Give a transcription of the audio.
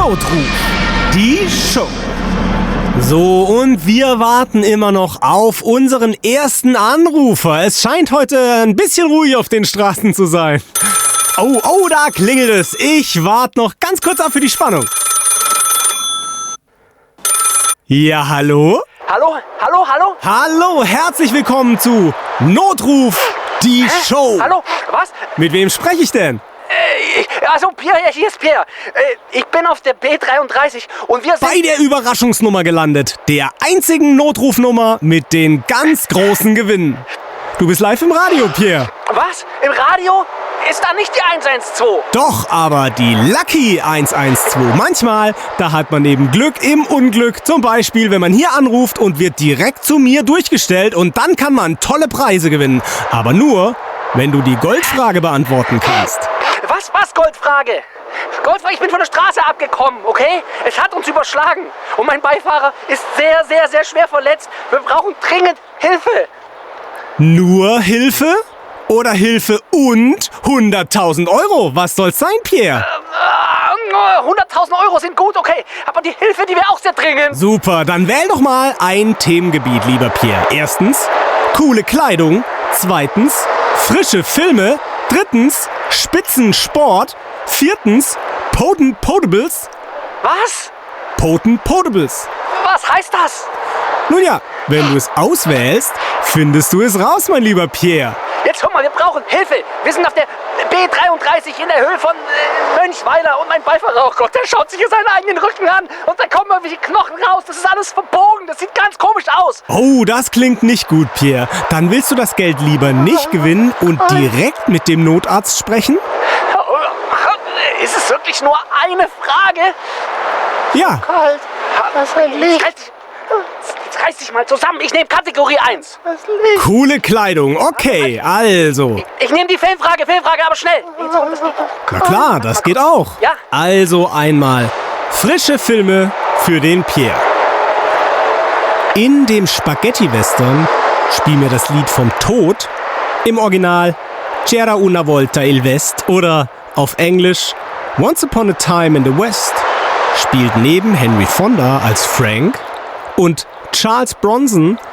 Notruf, die Show. So, und wir warten immer noch auf unseren ersten Anrufer. Es scheint heute ein bisschen ruhig auf den Straßen zu sein. Oh, da klingelt es. Ich warte noch ganz kurz ab für die Spannung. Ja, hallo? Hallo? Hallo, herzlich willkommen zu Notruf, die Show. Hallo? Was? Mit wem spreche ich denn? Pierre, hier ist Pierre. Ich bin auf der B33 und wir sind... Bei der Überraschungsnummer gelandet. Der einzigen Notrufnummer mit den ganz großen Gewinnen. Du bist live im Radio, Pierre. Was? Im Radio? Ist da nicht die 112? Doch, aber die Lucky 112. Manchmal, da hat man eben Glück im Unglück. Zum Beispiel, wenn man hier anruft und wird direkt zu mir durchgestellt und dann kann man tolle Preise gewinnen. Aber nur, wenn du die Goldfrage beantworten kannst. Was Goldfrage? Goldfrage, ich bin von der Straße abgekommen, okay? Es hat uns überschlagen und mein Beifahrer ist sehr, sehr, sehr schwer verletzt. Wir brauchen dringend Hilfe. Nur Hilfe? Oder Hilfe und 100.000 Euro? Was soll's sein, Pierre? 100.000 Euro sind gut, okay. Aber die Hilfe, die wäre auch sehr dringend. Super, dann wähl doch mal ein Themengebiet, lieber Pierre. Erstens, coole Kleidung. Zweitens, frische Filme. Drittens, Spitzensport. Viertens, Potent Potables. Was? Potent Potables. Was heißt das? Nun ja, wenn du es auswählst, findest du es raus, mein lieber Pierre. Jetzt hör mal, wir brauchen Hilfe. Wir sind auf der B33 in der Höhe von Mönchweiler und mein Beifahrer, oh Gott, der schaut sich hier seinen eigenen Rücken an und da kommen irgendwelche Knochen raus. Das ist alles verbogen, das sieht ganz komisch aus. Oh, das klingt nicht gut, Pierre. Dann willst du das Geld lieber nicht gewinnen und direkt mit dem Notarzt sprechen? Ist es wirklich nur eine Frage? Ja. Kalt. Was ein Licht. Jetzt reiß dich mal zusammen. Ich nehme Kategorie 1. Coole Kleidung. Okay, also. Ich nehme die Filmfrage, aber schnell. Na klar, das geht auch. Ja. Also einmal frische Filme für den Pierre. In dem Spaghetti-Western spiel mir das Lied vom Tod. Im Original C'era una volta il West oder auf Englisch Once Upon a Time in the West. Spielt neben Henry Fonda als Frank und Charles Bronson